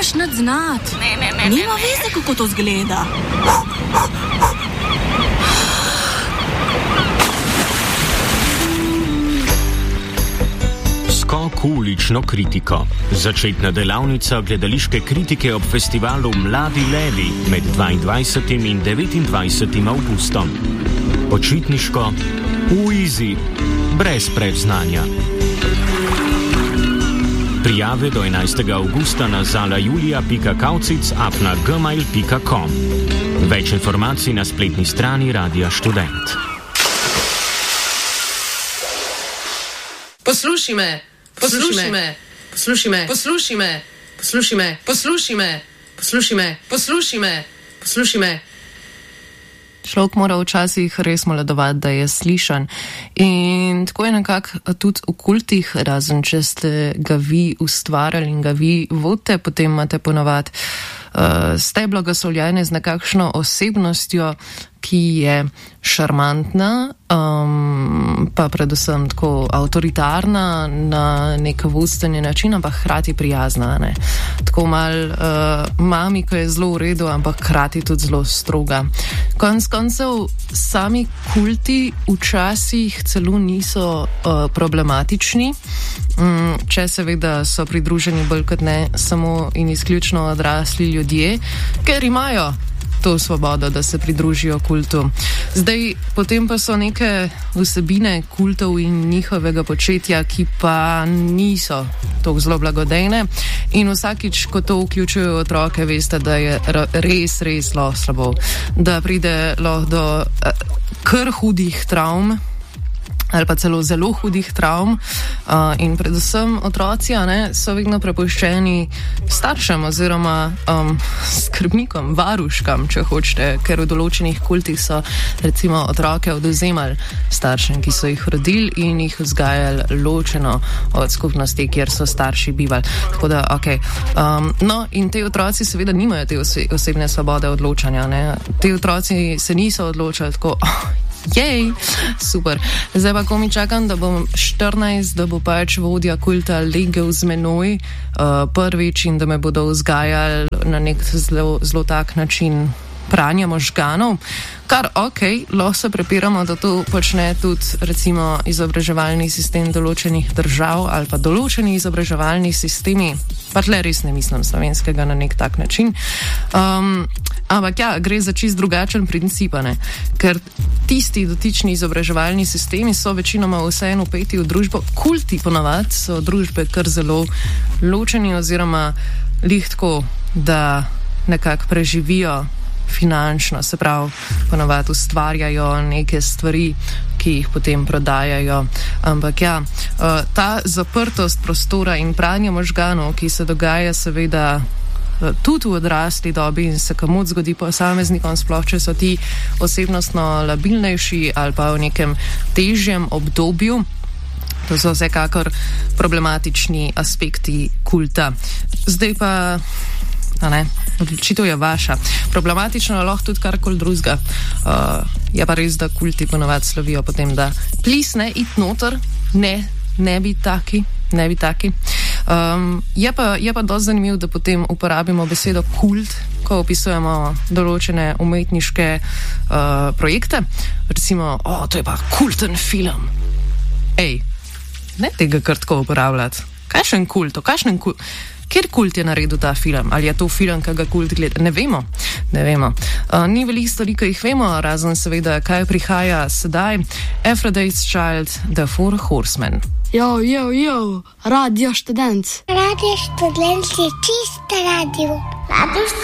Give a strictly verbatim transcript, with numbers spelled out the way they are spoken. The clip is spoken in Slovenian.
nočeš nad znat. Ne, ne, ne. Nima veze, kako to zgleda. Skok v ulično kritiko. Začetna delavnica gledališke kritike ob festivalu Mladi levi med dvaindvajsetim in devetindvajsetim avgustom. Počitniško, v izi, brez predznanja. Prijave do enajstega avgusta na zalajulija pika kaucic afna gmail pika com. Več informacij na spletni strani Radia Študent. Poslušaj me, poslušaj me, poslušaj me, poslušaj me, poslušaj me, poslušaj me, poslušaj me, poslušaj me, poslušaj me. Človek mora včasih res moledovati, da je slišan. In tako je nekako tudi v kultih, razen če ste ga vi ustvarjali in ga vi vodite, potem imate ponovadi uh, steblo gasoljene z nekakšno osebnostjo, ki je šarmantna, um, pa predvsem tako avtoritarna na nek vodstveni način, ampak hkrati prijazna. Ne? Tako mal uh, mami, ko je zelo v redu, ampak hkrati tudi zelo stroga. Konec koncev, sami kulti včasih celo niso uh, problematični, um, če seveda so pridruženi bolj kot ne samo in izključno odrasli ljudje, ker imajo to svobodo, da se pridružijo kultu. Zdaj, potem pa so neke vsebine kultov in njihovega početja, ki pa niso tako zelo blagodejne in vsakič, ko to vključujejo otroke, veste, da je res, res lo slabo, da pride lo do uh, kar hudih travm ali pa celo zelo hudih travm uh, in predvsem otroci ne, so vedno prepuščeni staršem oziroma um, skrbnikom, varuškam, če hočete, ker v določenih kultih so recimo otroke odvzemali staršem, ki so jih rodili in jih vzgajali ločeno od skupnosti, kjer so starši bivali. Tako da, ok. Um, no, in te otroci seveda nimajo te ose- osebne svobode odločanja. Ne. Te otroci se niso odločali tako, oh, jej, super. Zdaj pa, ko mi čakam, da bom štirinajst, da bo pač vodja kulta legel z menoj uh, prvič in da me bodo vzgajali na nek zelo, zelo tak način pranja možganov, kar ok, lahko se prepiramo, da to počne tudi recimo izobraževalni sistem določenih držav ali pa določeni izobraževalni sistemi, pa tle res ne mislim slovenskega na nek tak način. Um, ampak ja, gre za čist drugačen princip, ne? Ker tisti dotični izobraževalni sistemi so večinoma vseeno upeti v družbo, kulti ponavadi so družbe kar zelo ločeni oziroma lihtko, da nekako preživijo finančno, se pravi, ponavadi ustvarjajo neke stvari, ki jih potem prodajajo. Ampak ja, ta zaprtost prostora in pranje možganov, ki se dogaja seveda tudi v odrasli dobi in se komot zgodi posameznikom, sploh če so ti osebnostno labilnejši ali pa v nekem težjem obdobju. To so vsekakor problematični aspekti kulta. Zdaj pa ne, odločitev je vaša. Problematično je lahko tudi karkoli drugega. Uh, je pa res, da kulti ponovadi slovijo potem, da plis ne, it noter, ne, ne bi taki, ne bi taki. Um, je pa, je pa dosti zanimivo, da potem uporabimo besedo kult, ko opisujemo določene umetniške uh, projekte. Recimo, o, to je pa kulten film. Ej, ne tega kar tako uporabljati. Kakšen kult, kakšen kult? Kjer kult je naredil ta film? Ali je to film, ki ga kult gleda? Ne vemo. Ne vemo. Uh, ni veliko stvari, ki jih vemo, razen seveda, kaj prihaja sedaj. Aphrodite's Child, The Four Horsemen. Jo, jo, jo, Radio Študent. Radio Študent je čista radio. Radio